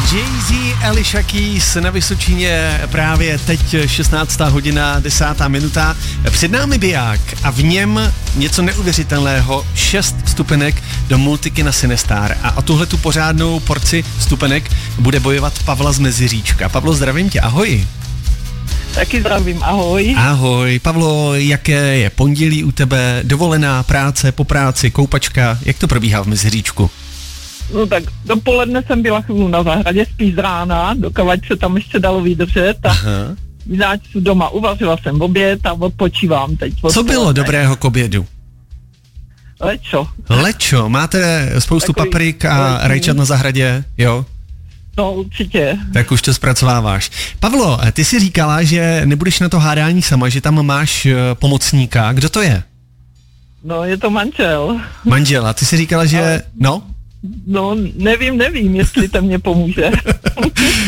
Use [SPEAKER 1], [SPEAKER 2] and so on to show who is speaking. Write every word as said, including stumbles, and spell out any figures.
[SPEAKER 1] Jay-Z, Alicia Keys na Vysočině, právě teď šestnáctá hodina, desátá minuta. Před námi biják a v něm něco neuvěřitelného, šest stupenek do Multikina Cinestar. A o tuhle tu pořádnou porci stupenek bude bojovat Pavla z Meziříčka. Pavlo, zdravím tě, ahoj.
[SPEAKER 2] Taky zdravím, ahoj.
[SPEAKER 1] Ahoj, Pavlo, jaké je pondělí u tebe, dovolená, práce, po práci, koupačka, jak to probíhá v Meziříčku?
[SPEAKER 2] No tak dopoledne jsem byla chvíli na zahradě, spíš z rána, dokavať se tam ještě dalo vydržet a jinak doma uvařila jsem oběd a odpočívám teď.
[SPEAKER 1] Co bylo dobrého k obědu?
[SPEAKER 2] Lečo.
[SPEAKER 1] Lečo, máte spoustu Takový paprik a lečný. Rajčat na zahradě, jo?
[SPEAKER 2] No určitě.
[SPEAKER 1] Tak už to zpracováváš. Pavlo, ty si říkala, že nebudeš na to hádání sama, že tam máš pomocníka. Kdo to je?
[SPEAKER 2] No je to manžel.
[SPEAKER 1] Manžel, a ty si říkala, že... No?
[SPEAKER 2] No nevím, nevím, jestli to mě pomůže.